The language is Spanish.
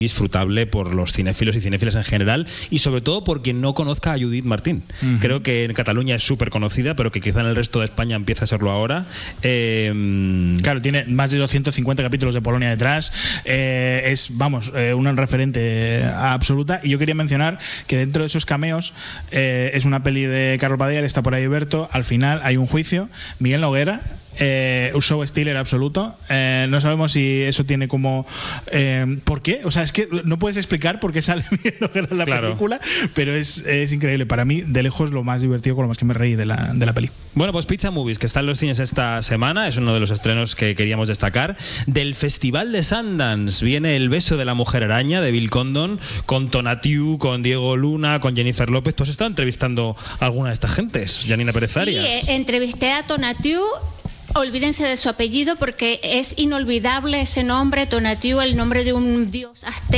disfrutable por los cinéfilos y cinéfilas en general, y sobre todo por quien no conozca a Judith Martín. Creo que en Cataluña es súper conocida, pero que quizá en el resto de España empieza a serlo ahora. Claro, tiene más de 250 capítulos de Polonia detrás, es, vamos, una referente absoluta. Y yo quería mencionar que dentro de esos cameos, es una peli de Carlos Badía, está por ahí Berto, al final hay un juicio, Miguel Noguera, un show stealer absoluto. No sabemos si eso tiene como ¿por qué? O sea, es que no puedes explicar por qué sale Miguel Noguera en la película, pero es increíble. Para mí, de lejos, lo más divertido, con lo más que me reí de la peli. Bueno, pues Pizza Movies, que está en los cines esta semana, es uno de los estrenos que queríamos destacar. Del Festival de Sundance viene El beso de la mujer araña, de Bill Condon, con Tonatiuh, con Diego Luna, con Jennifer López. ¿Tú has estado entrevistando a alguna de estas gentes, Janina Pérez Arias? Sí, entrevisté a Tonatiuh. Olvídense de su apellido porque es inolvidable ese nombre, Tonatiuh, el nombre de un dios azteca.